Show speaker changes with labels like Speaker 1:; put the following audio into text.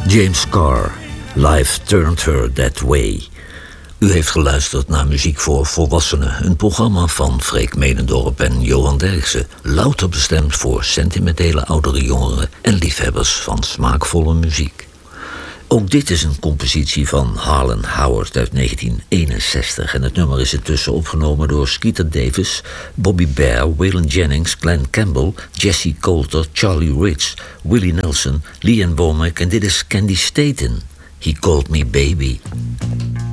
Speaker 1: James Carr, Life Turned Her That Way. U heeft geluisterd naar Muziek voor Volwassenen, een programma van Freek Menendorp en Johan Derksen, louter bestemd voor sentimentele oudere jongeren en liefhebbers van smaakvolle muziek. Ook dit is een compositie van Harlan Howard uit 1961 en het nummer is intussen opgenomen door Skeeter Davis, Bobby Bare, Waylon Jennings, Glenn Campbell, Jesse Coulter, Charlie Rich, Willie Nelson, Lee Ann Womack en dit is Candy Staten. He Called Me Baby.